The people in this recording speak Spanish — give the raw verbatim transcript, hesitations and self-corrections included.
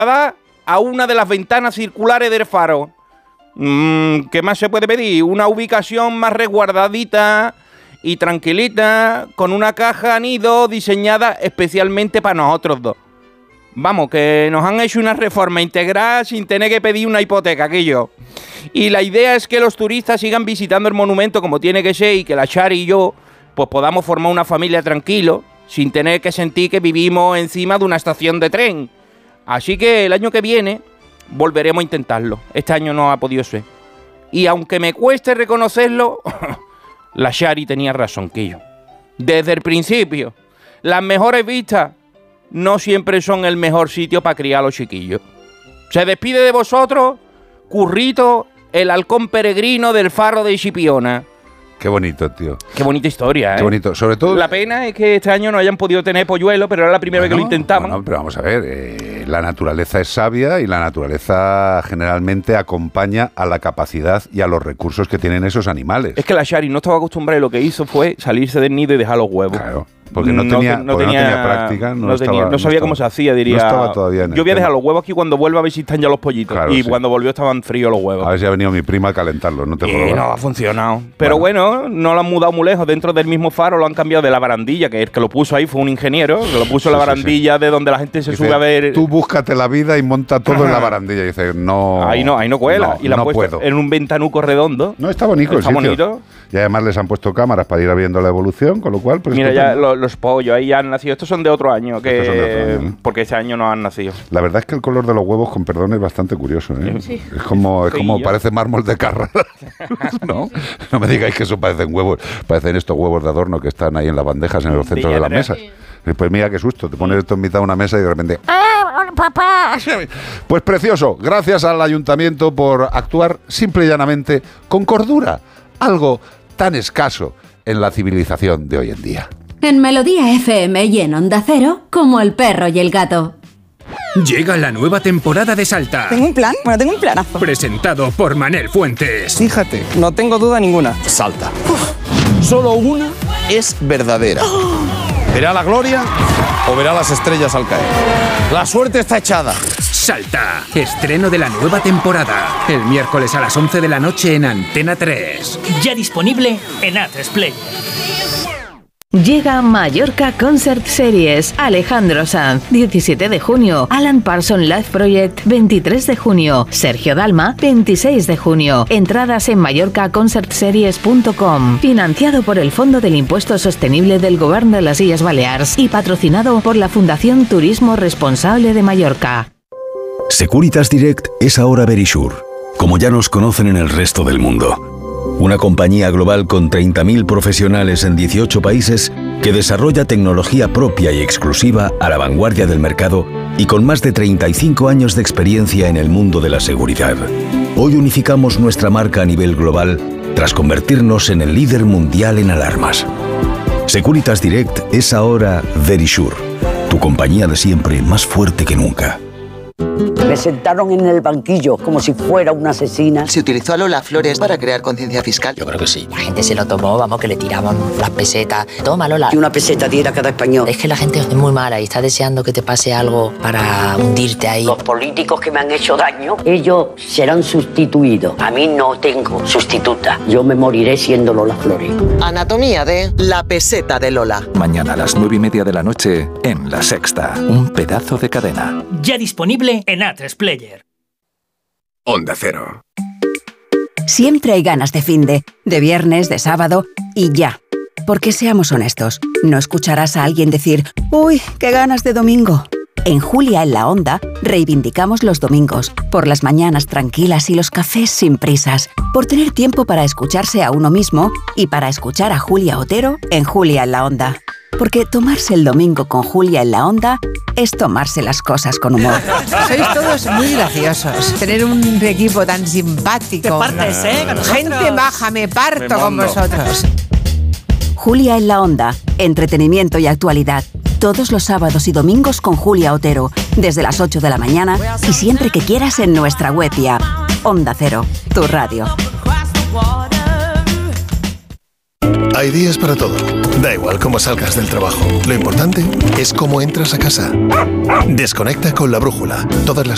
a una de las ventanas circulares del faro. Mm, ¿Qué más se puede pedir? Una ubicación más resguardadita y tranquilita, con una caja nido diseñada especialmente para nosotros dos. Vamos, que nos han hecho una reforma integral sin tener que pedir una hipoteca, aquello. Y la idea es que los turistas sigan visitando el monumento como tiene que ser y que la Chari y yo pues podamos formar una familia tranquilo, sin tener que sentir que vivimos encima de una estación de tren. Así que el año que viene volveremos a intentarlo. Este año no ha podido ser. Y aunque me cueste reconocerlo, la Chari tenía razón, Quillo. Desde el principio, las mejores vistas no siempre son el mejor sitio para criar a los chiquillos. Se despide de vosotros, Currito, el halcón peregrino del faro de Chipiona. Qué bonito, tío. Qué bonita historia, ¿eh? Qué bonito. Sobre todo... La pena es que este año no hayan podido tener polluelo, pero era la primera bueno, vez que lo intentaban. Bueno, pero vamos a ver, eh, la naturaleza es sabia y la naturaleza generalmente acompaña a la capacidad y a los recursos que tienen esos animales. Es que la Chari no estaba acostumbrada y lo que hizo fue salirse del nido y dejar los huevos. Claro. Porque no tenía, no, no, porque tenía, no tenía práctica, no, no, estaba, tenía, no sabía no estaba, cómo se hacía, diría. No estaba todavía en Yo voy a tema. dejar los huevos aquí cuando vuelva a ver si están ya los pollitos. Claro, y sí. cuando volvió estaban fríos los huevos. A ver si ha venido mi prima a calentarlos, no te puedo Y no ha funcionado. Pero bueno. bueno, no lo han mudado muy lejos. Dentro del mismo faro lo han cambiado de la barandilla, que el que lo puso ahí fue un ingeniero, que lo puso en sí, la barandilla sí, sí. de donde la gente se dice, sube a ver. Tú búscate la vida y monta todo Ajá. en la barandilla. Y dice, no. Ahí no, ahí no cuela. No, y la no han puesto puedo. en un ventanuco redondo. No, está bonito Está el sitio. bonito. Y además les han puesto cámaras para ir viendo la evolución, con lo cual... Pues mira, ya los, los pollos ahí ya han nacido. Estos son de otro año, que son de otro año, ¿no? Porque este año no han nacido. La verdad es que el color de los huevos, con perdón, es bastante curioso, ¿eh? Sí. Es como, es como sí, parece mármol de Carrara. ¿No? No me digáis que eso parecen huevos. Parecen estos huevos de adorno que están ahí en las bandejas, en los centros de, de la mesa. Pues mira qué susto, te pones esto en mitad de una mesa y de repente... ¡Ah, hola, papá! Pues precioso, gracias al ayuntamiento por actuar simple y llanamente con cordura. Algo tan escaso en la civilización de hoy en día. En Melodía F M y en Onda Cero, como el perro y el gato. Llega la nueva temporada de Salta. ¿Tengo un plan? Bueno, tengo un planazo. Presentado por Manel Fuentes. Fíjate, no tengo duda ninguna. Salta. Uf, solo una es verdadera. Oh. ¿Verá la gloria o verá las estrellas al caer? La suerte está echada. Salta, estreno de la nueva temporada. El miércoles a las once de la noche en Antena tres. Ya disponible en A tres Play. Llega Mallorca Concert Series. Alejandro Sanz, diecisiete de junio. Alan Parsons Live Project, veintitrés de junio. Sergio Dalma, veintiséis de junio. Entradas en mallorca concert series punto com. Financiado por el Fondo del Impuesto Sostenible del Govern de las Illes Balears y patrocinado por la Fundación Turismo Responsable de Mallorca. Securitas Direct es ahora Verisure, como ya nos conocen en el resto del mundo. Una compañía global con treinta mil profesionales en dieciocho países que desarrolla tecnología propia y exclusiva a la vanguardia del mercado y con más de treinta y cinco años de experiencia en el mundo de la seguridad. Hoy unificamos nuestra marca a nivel global tras convertirnos en el líder mundial en alarmas. Securitas Direct es ahora Verisure, tu compañía de siempre más fuerte que nunca. Me sentaron en el banquillo como si fuera una asesina. ¿Se utilizó a Lola Flores para crear conciencia fiscal? Yo creo que sí. La gente se lo tomó, vamos, que le tiraban las pesetas. Toma, Lola. Y una peseta diera cada español. Es que la gente es muy mala y está deseando que te pase algo para hundirte ahí. Los políticos que me han hecho daño, ellos serán sustituidos. A mí no tengo sustituta. Yo me moriré siendo Lola Flores. Anatomía de La peseta de Lola. Mañana a las nueve y media de la noche en La Sexta. Un pedazo de cadena. Ya disponible en A tres Player. Onda Cero. Siempre hay ganas de finde, de viernes, de sábado y ya. Porque seamos honestos, no escucharás a alguien decir «Uy, qué ganas de domingo». En Julia en la Onda reivindicamos los domingos, por las mañanas tranquilas y los cafés sin prisas, por tener tiempo para escucharse a uno mismo y para escuchar a Julia Otero en Julia en la Onda. Porque tomarse el domingo con Julia en la Onda es tomarse las cosas con humor. Sois todos muy graciosos. Tener un equipo tan simpático. Te partes, ¿eh? Con Gente baja, me parto con vosotros. Julia en la Onda. Entretenimiento y actualidad. Todos los sábados y domingos con Julia Otero. Desde las ocho de la mañana y siempre que quieras en nuestra web y app. Onda Cero, tu radio. Hay días para todo. Da igual cómo salgas del trabajo. Lo importante es cómo entras a casa. Desconecta con La Brújula. Todas las